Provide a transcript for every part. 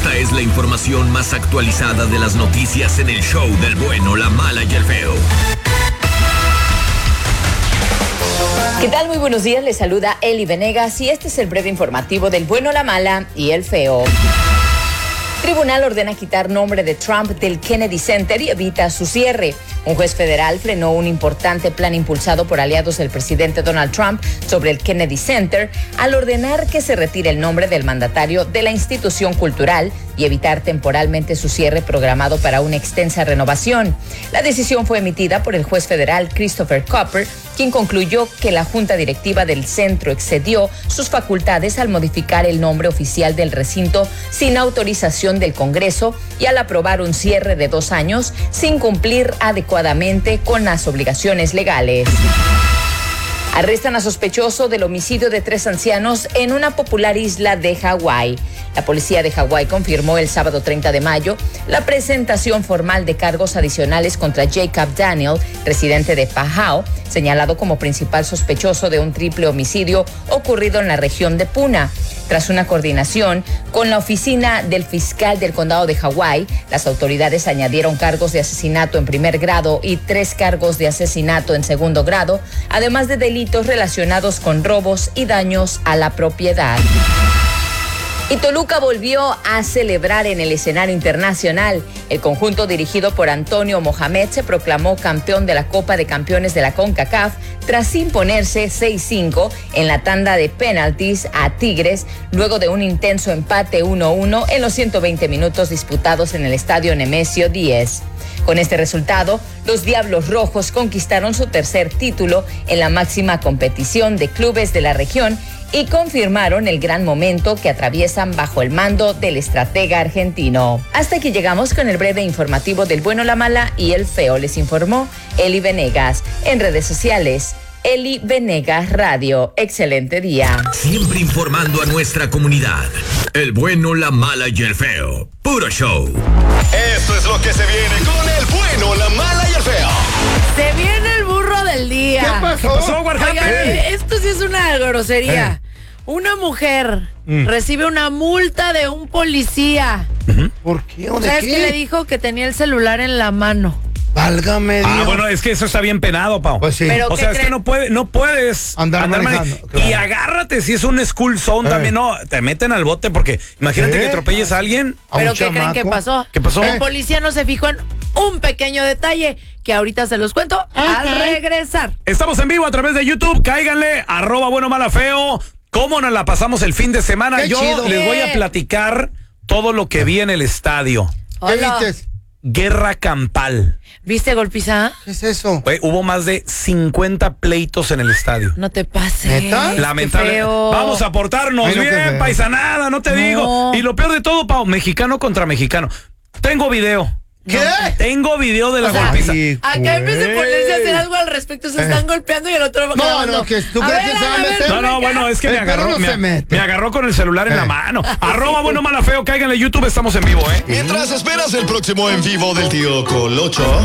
Esta es la información más actualizada de las noticias en el show del bueno, la mala y el feo. ¿Qué tal? Muy buenos días, les saluda Eli Venegas y este es el breve informativo del bueno, la mala y el feo. Tribunal ordena quitar nombre de Trump del Kennedy Center y evita su cierre. Un juez federal frenó un importante plan impulsado por aliados del presidente Donald Trump sobre el Kennedy Center al ordenar que se retire el nombre del mandatario de la institución cultural y evitar temporalmente su cierre programado para una extensa renovación. La decisión fue emitida por el juez federal Christopher Copper, quien concluyó que la junta directiva del centro excedió sus facultades al modificar el nombre oficial del recinto sin autorización del Congreso y al aprobar un cierre de 2 años sin cumplir adecuadamente con las obligaciones legales. Arrestan a sospechoso del homicidio de 3 ancianos en una popular isla de Hawái. La policía de Hawái confirmó el sábado 30 de mayo la presentación formal de cargos adicionales contra Jacob Daniel, residente de Palau, señalado como principal sospechoso de un triple homicidio ocurrido en la región de Puna. Tras una coordinación con la oficina del fiscal del condado de Hawái, las autoridades añadieron cargos de asesinato en primer grado y 3 cargos de asesinato en segundo grado, además de delitos relacionados con robos y daños a la propiedad. Y Toluca volvió a celebrar en el escenario internacional. El conjunto dirigido por Antonio Mohamed se proclamó campeón de la Copa de Campeones de la CONCACAF tras imponerse 6-5 en la tanda de penaltis a Tigres, luego de un intenso empate 1-1 en los 120 minutos disputados en el estadio Nemesio 10. Con este resultado, los Diablos Rojos conquistaron su tercer título en la máxima competición de clubes de la región y confirmaron el gran momento que atraviesan bajo el mando del estratega argentino. Hasta aquí llegamos con el breve informativo del bueno, la mala y el feo. Les informó Eli Venegas. En redes sociales, Eli Venegas Radio. Excelente día. Siempre informando a nuestra comunidad. El bueno, la mala y el feo. Puro show. Esto es lo que se viene con el bueno, la mala y el feo. Se viene el burro del día. ¿Qué pasó? Oigan, esto sí es una grosería. Una mujer recibe una multa de un policía. ¿Por qué? ¿Sabes qué le dijo? Que tenía el celular en la mano. Válgame Dios. Bueno, es que eso está bien penado, Pau. Pues sí. Pero o sea, es que no puedes andar manejando. Claro. Y agárrate si es un school zone también, no, te meten al bote porque imagínate que atropelles a alguien. ¿Pero qué creen que pasó? ¿Qué pasó? El policía no se fijó en un pequeño detalle que ahorita se los cuento al regresar. Estamos en vivo a través de YouTube, cáiganle, @buenomalafeo. ¿Cómo nos la pasamos el fin de semana? Qué Yo chido. les voy a platicar todo lo que vi en el estadio. ¿Qué Hola. viste? Guerra campal. ¿Viste, golpiza? ¿Qué es eso? Hubo más de 50 pleitos en el estadio. No te pases. ¿Neta? Lamentable. Feo. Vamos a portarnos Ay, no, qué bien, feo. paisanada, no te digo. Y lo peor de todo, Pau, mexicano contra mexicano. Tengo video. ¿Qué? Tengo video de la O sea, golpiza. Ay, acá en vez de güey. ponerse a hacer algo al respecto, se están golpeando y el otro va grabando. No, que tú A crees ver, que se va a a ver, meter. No, bueno, es que El me agarró. perro no se mete. Me agarró con el celular en la mano. @ bueno, mala, feo, cáiganle YouTube, estamos en vivo, ¿eh? Mientras esperas el próximo en vivo del tío Colocho,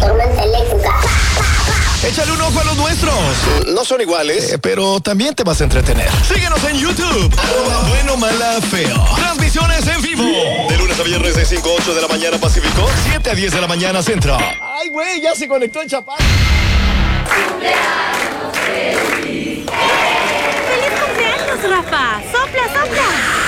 échale un ojo a los nuestros. No son iguales, pero también te vas a entretener. Síguenos en YouTube. @bueno, mala, feo. Transmisiones en vivo. De lunes a viernes de 5 a 8 de la mañana Pacífico, 7 a 10 de la mañana Centro. Ay, güey, ya se conectó el chaparro. ¡Feliz cumpleaños, Rafa! ¡Sopla, sopla!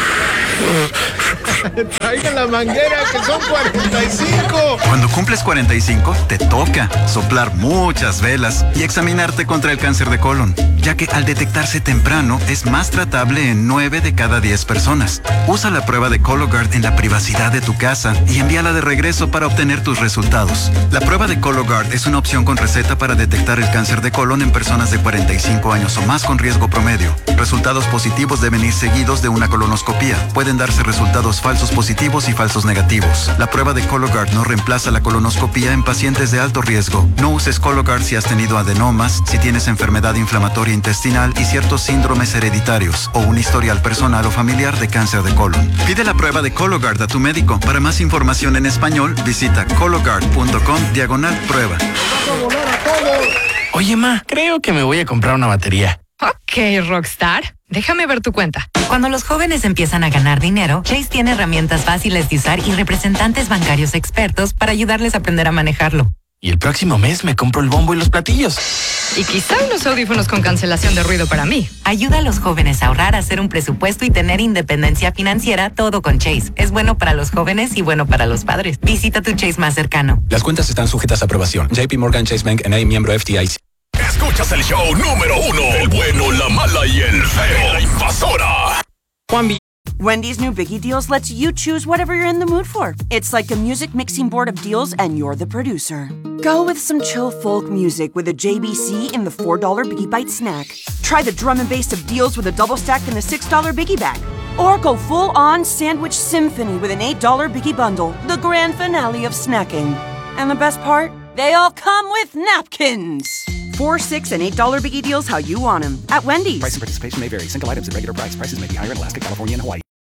Traigan la manguera, que son 45. Cuando cumples 45, te toca soplar muchas velas y examinarte contra el cáncer de colon, ya que al detectarse temprano es más tratable en 9 de cada 10 personas. Usa la prueba de Cologuard en la privacidad de tu casa y envíala de regreso para obtener tus resultados. La prueba de Cologuard es una opción con receta para detectar el cáncer de colon en personas de 45 años o más con riesgo promedio. Resultados positivos deben ir seguidos de una colonoscopía. Pueden darse resultados falsos positivos y falsos negativos. La prueba de Cologuard no reemplaza la colonoscopía en pacientes de alto riesgo. No uses Cologuard si has tenido adenomas, si tienes enfermedad inflamatoria intestinal y ciertos síndromes hereditarios o un historial personal o familiar de cáncer de colon. Pide la prueba de Cologuard a tu médico. Para más información en español, visita cologuard.com/prueba. Oye, ma, creo que me voy a comprar una batería. Ok, Rockstar. Déjame ver tu cuenta. Cuando los jóvenes empiezan a ganar dinero, Chase tiene herramientas fáciles de usar y representantes bancarios expertos para ayudarles a aprender a manejarlo. Y el próximo mes me compro el bombo y los platillos. Y quizá unos audífonos con cancelación de ruido para mí. Ayuda a los jóvenes a ahorrar, a hacer un presupuesto y tener independencia financiera, todo con Chase. Es bueno para los jóvenes y bueno para los padres. Visita tu Chase más cercano. Las cuentas están sujetas a aprobación. JP Morgan Chase Bank N.A., miembro FDIC. Escuchas el show número 1, el bueno, la mala y el feo. La Invasora. Wendy's new Biggie Deals lets you choose whatever you're in the mood for. It's like a music mixing board of deals and you're the producer. Go with some chill folk music with a JBC in the $4 Biggie Bite snack. Try the drum and bass of deals with a double stack in the $6 Biggie Bag. Or go full-on sandwich symphony with an $8 Biggie Bundle, the grand finale of snacking. And the best part? They all come with napkins. $4, $6, and $8 Biggie Deals how you want them at Wendy's. Price and participation may vary. Single items at regular price. Prices may be higher in Alaska, California, and Hawaii.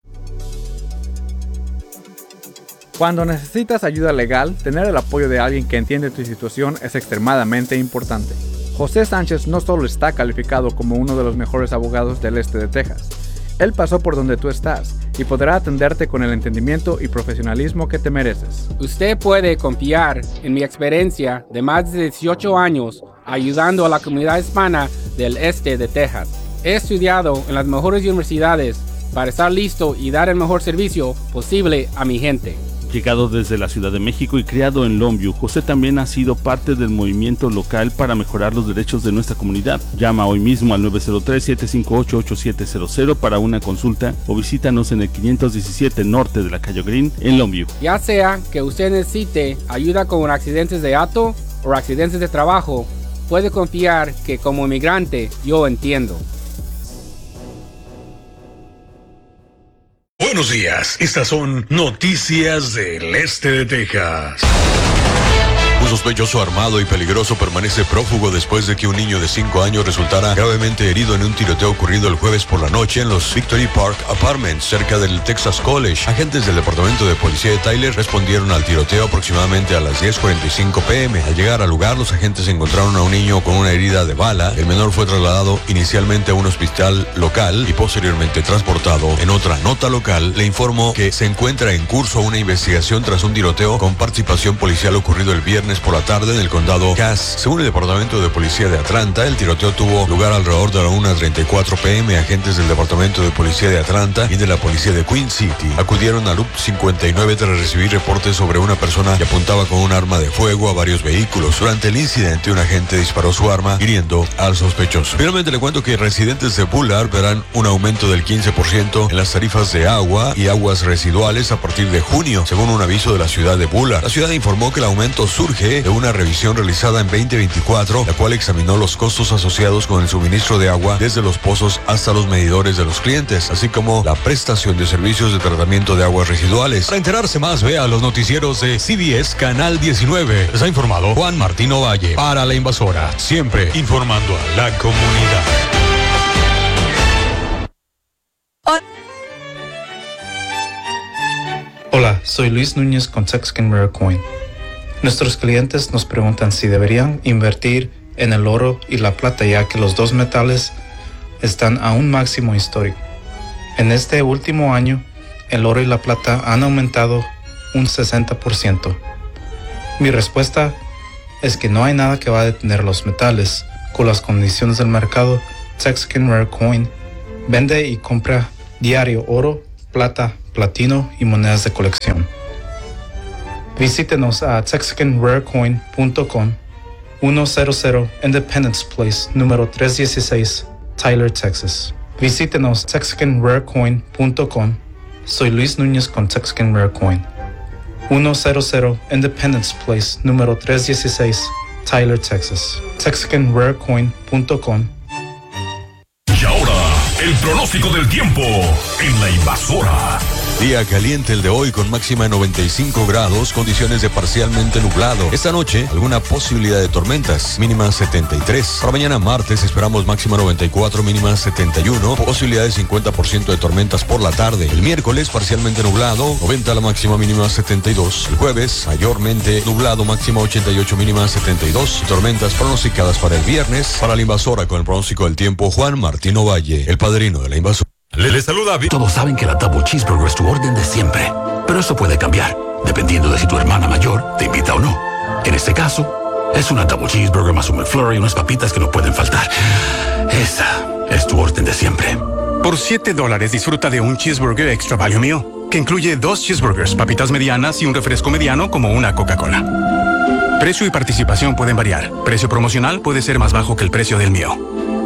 Cuando necesitas ayuda legal, tener el apoyo de alguien que entiende tu situación es extremadamente importante. José Sánchez no solo está calificado como uno de los mejores abogados del este de Texas, él pasó por donde tú estás y podrá atenderte con el entendimiento y profesionalismo que te mereces. Usted puede confiar en mi experiencia de más de 18 años ayudando a la comunidad hispana del este de Texas. He estudiado en las mejores universidades para estar listo y dar el mejor servicio posible a mi gente. Llegado desde la Ciudad de México y criado en Longview, José también ha sido parte del movimiento local para mejorar los derechos de nuestra comunidad. Llama hoy mismo al 903-758-8700 para una consulta o visítanos en el 517 norte de la calle Green en Longview. Ya sea que usted necesite ayuda con accidentes de auto o accidentes de trabajo, puede confiar que como inmigrante yo entiendo. Buenos días, estas son noticias del este de Texas. Un sospechoso armado y peligroso permanece prófugo después de que un niño de 5 años resultara gravemente herido en un tiroteo ocurrido el jueves por la noche en los Victory Park Apartments, cerca del Texas College. Agentes del Departamento de Policía de Tyler respondieron al tiroteo aproximadamente a las 10:45 p.m. Al llegar al lugar, los agentes encontraron a un niño con una herida de bala. El menor fue trasladado inicialmente a un hospital local y posteriormente transportado. En otra nota local, le informó que se encuentra en curso una investigación tras un tiroteo con participación policial ocurrido el viernes por la tarde en el condado Cass. Según el Departamento de Policía de Atlanta, el tiroteo tuvo lugar alrededor de la 1:34 p.m. Agentes del Departamento de Policía de Atlanta y de la Policía de Queen City acudieron a Loop 59 tras recibir reportes sobre una persona que apuntaba con un arma de fuego a varios vehículos. Durante el incidente, un agente disparó su arma, hiriendo al sospechoso. Finalmente le cuento que residentes de Bullard verán un aumento del 15% en las tarifas de agua y aguas residuales a partir de junio, según un aviso de la ciudad de Bullard. La ciudad informó que el aumento surge de una revisión realizada en 2024, la cual examinó los costos asociados con el suministro de agua desde los pozos hasta los medidores de los clientes, así como la prestación de servicios de tratamiento de aguas residuales. Para enterarse más, vea los noticieros de CBS Canal 19. Les ha informado Juan Martín Ovalle para La Invasora, siempre informando a la comunidad. Hola, soy Luis Núñez con Texacan Rare Coin. Nuestros clientes nos preguntan si deberían invertir en el oro y la plata, ya que los dos metales están a un máximo histórico. En este último año, el oro y la plata han aumentado un 60%. Mi respuesta es que no hay nada que va a detener los metales. Con las condiciones del mercado, Texacan Rare Coin vende y compra diario oro, plata, platino y monedas de colección. Visítenos a TexacanRareCoin.com, 100 Independence Place, número 316, Tyler, Texas. Visítenos TexacanRareCoin.com. Soy Luis Núñez con Texacan Rare Coin. 100 Independence Place, número 316, Tyler, Texas. TexacanRareCoin.com. Y ahora, el pronóstico del tiempo en La Invasora. Día caliente el de hoy con máxima de 95 grados, condiciones de parcialmente nublado. Esta noche, alguna posibilidad de tormentas, mínima 73. Para mañana martes esperamos máxima 94, mínima 71. Posibilidad de 50% de tormentas por la tarde. El miércoles, parcialmente nublado, 90 la máxima, mínima 72. El jueves, mayormente nublado, máxima 88, mínima 72. Tormentas pronosticadas para el viernes. Para la invasora con el pronóstico del tiempo, Juan Martín Ovalle, el padrino de la invasora. Le saluda. Todos saben que la Double Cheeseburger es tu orden de siempre, pero eso puede cambiar, dependiendo de si tu hermana mayor te invita o no. En este caso, es una Double Cheeseburger más un McFlurry y unas papitas que no pueden faltar. Esa es tu orden de siempre. Por $7 disfruta de un Cheeseburger Extra Value Meal, que incluye 2 cheeseburgers, papitas medianas y un refresco mediano como una Coca-Cola. Precio y participación pueden variar. Precio promocional puede ser más bajo que el precio del mío.